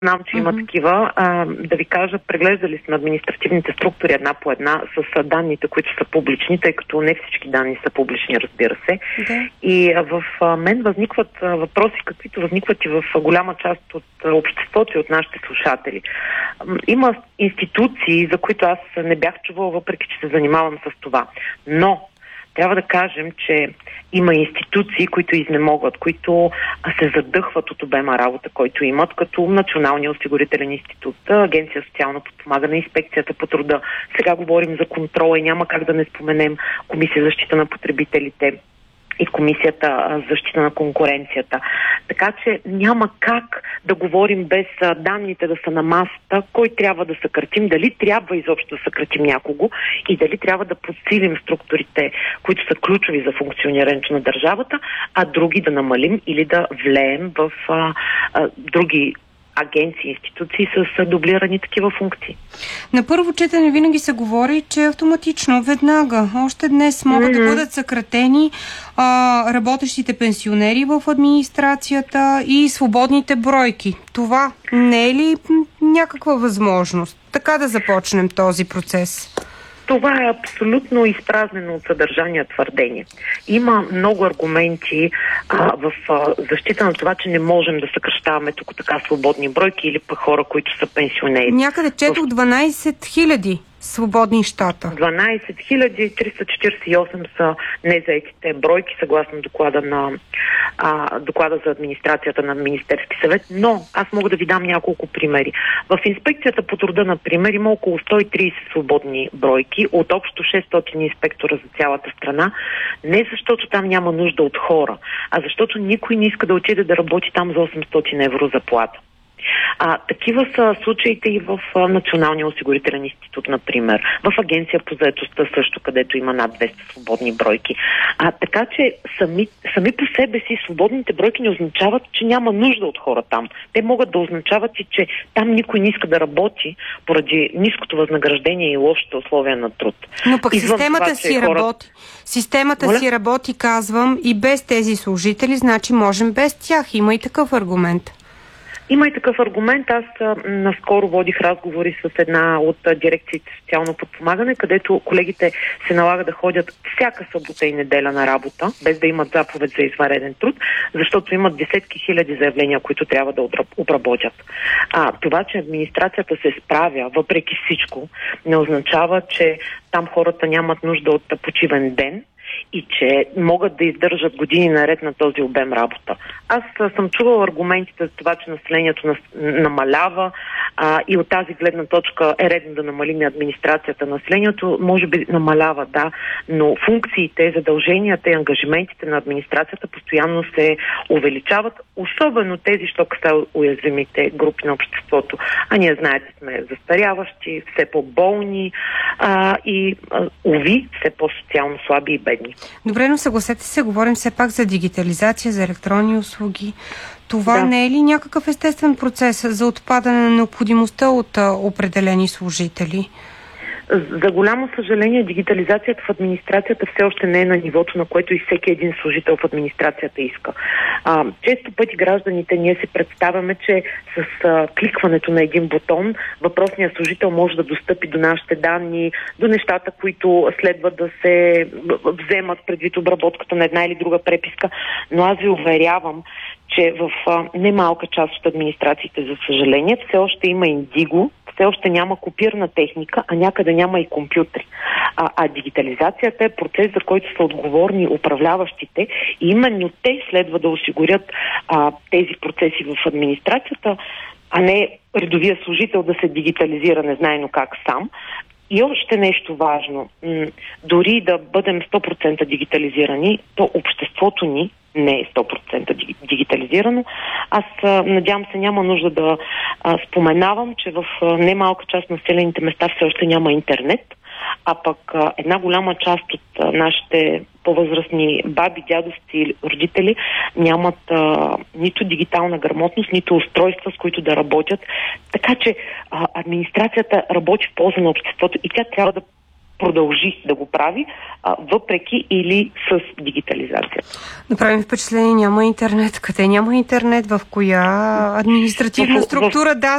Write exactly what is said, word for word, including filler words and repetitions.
Знам, че има uh-huh. такива. А, да ви кажа, преглеждали сме административните структури една по една с данните, които са публични, тъй като не всички данни са публични, разбира се. Okay. И а, в а, мен възникват а, въпроси, каквито възникват и в а, голяма част от а, обществото и от нашите слушатели. А, има институции, за които аз не бях чувала, въпреки че се занимавам с това. Но трябва да кажем, че има институции, които изнемогват, които се задъхват от обема работа, който имат, като Националния осигурителен институт, Агенция социално подпомагане, Инспекцията по труда. Сега говорим за контрола и няма как да не споменем Комисия за защита на потребителите и Комисията за защита на конкуренцията. Така че няма как да говорим без данните да са на масата, кой трябва да съкратим, дали трябва изобщо да съкратим някого и дали трябва да подсилим структурите, които са ключови за функционирането на държавата, а други да намалим или да влеем в а, а, други агенции, институции с дублирани такива функции. На първо четене винаги се говори, че автоматично, веднага, още днес могат mm-hmm. да бъдат съкратени а, работещите пенсионери в администрацията и свободните бройки. Това не е ли някаква възможност? Така да започнем този процес. Това е абсолютно изпразнено от съдържание твърдение. Има много аргументи а, в а, защита на това, че не можем да съкръщаваме тук така свободни бройки или пък хора, които са пенсионери. Някъде четох дванайсет хиляди свободни щата. дванайсет хиляди триста четирийсет и осем са незаетите бройки, съгласно доклада на а, доклада за администрацията на Министерски съвет. Но аз мога да ви дам няколко примери. В Инспекцията по труда, например, има около сто и трийсет свободни бройки от общо шестстотин инспектора за цялата страна. Не защото там няма нужда от хора, а защото никой не иска да отиде да работи там за осемстотин евро заплата. А, такива са случаите и в а, Националния осигурителен институт, например. В Агенция по заетостта също, където има над двеста свободни бройки. А, така че сами, сами по себе си свободните бройки не означават, че няма нужда от хора там. Те могат да означават и, че там никой не иска да работи поради ниското възнаграждение и лошите условия на труд. Но пък Извън системата това, си хора... работи. Системата Моля? си работи, казвам, и без тези служители, значи можем без тях. Има и такъв аргумент. Има и такъв аргумент. Аз а, наскоро водих разговори с една от а, дирекциите социално подпомагане, където колегите се налага да ходят всяка събота и неделя на работа, без да имат заповед за извънреден труд, защото имат десетки хиляди заявления, които трябва да обработят. А, това, че администрацията се справя, въпреки всичко, не означава, че там хората нямат нужда от почивен ден и че могат да издържат години наред на този обем работа. Аз съм чувала аргументите за това, че населението нас, намалява а, и от тази гледна точка е редно да намалим администрацията. Населението може би намалява, да, но функциите, задълженията и ангажиментите на администрацията постоянно се увеличават, особено тези, що касае уязвимите групи на обществото. А ние, знаете, сме застаряващи, все по-болни а, и, а, уви, все по-социално слаби и бедни. Добре, но съгласете се, говорим все пак за дигитализация, за електронни услуги. Това да. не е ли някакъв естествен процес за отпадане на необходимостта от а, определени служители? За голямо съжаление, дигитализацията в администрацията все още не е на нивото, на което и всеки един служител в администрацията иска. А, често пъти гражданите ние си представяме, че с а, кликването на един бутон въпросният служител може да достъпи до нашите данни, до нещата, които следва да се вземат предвид обработката на една или друга преписка. Но аз ви уверявам, че в а, немалка част от администрациите, за съжаление, все още има индиго, все още няма копирна техника, а някъде няма и компютри. А, а дигитализацията е процес, за който са отговорни управляващите и именно те следва да осигурят а, тези процеси в администрацията, а не редовия служител да се дигитализира незнайно как сам. И още нещо важно. М- дори да бъдем сто процента дигитализирани, то обществото ни не е сто процента дигитализирано. Аз а, надявам се няма нужда да а, споменавам, че в а, немалка част на населените места все още няма интернет, а пък а, една голяма част от а, нашите по-възрастни баби, дядовци или родители нямат а, нито дигитална грамотност, нито устройства, с които да работят. Така че а, администрацията работи в полза на обществото и тя трябва да продължи да го прави, а, въпреки или с дигитализация. Направим впечатление, няма интернет. Къде няма интернет? В коя административна структура? Да,